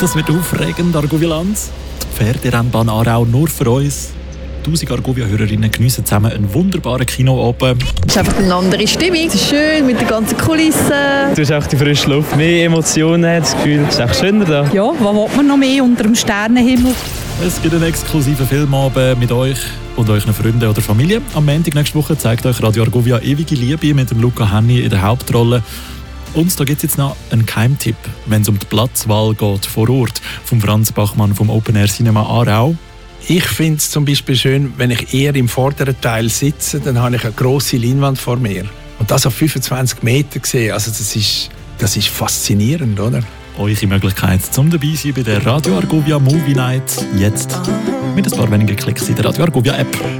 Das wird aufregend, Argovia-Land. Die Pferderennbahn Aarau nur für uns. 1000 Argovia-Hörerinnen geniessen zusammen einen wunderbaren Kinoabend. Es ist einfach eine andere Stimmung. Es ist schön mit den ganzen Kulissen. Du hast auch die frische Luft, mehr Emotionen, das Gefühl, es ist echt schöner da. Ja, was will man noch mehr unter dem Sternenhimmel? Es gibt einen exklusiven Filmabend mit euch und euren Freunden oder Familie. Am Montag nächste Woche zeigt euch Radio Argovia «Ewige Liebe» mit dem Luca Henny in der Hauptrolle. Und da gibt es jetzt noch einen Geheimtipp, wenn es um die Platzwahl geht vor Ort, vom Franz Bachmann vom Open Air Cinema Aarau. Ich finde es zum Beispiel schön, wenn ich eher im vorderen Teil sitze, dann habe ich eine grosse Leinwand vor mir. Und das auf 25 Meter gesehen, also das ist faszinierend, oder? Eure Möglichkeit zum dabei sein bei der Radio Argovia Movie Night jetzt mit ein paar wenigen Klicks in der Radio Argovia App.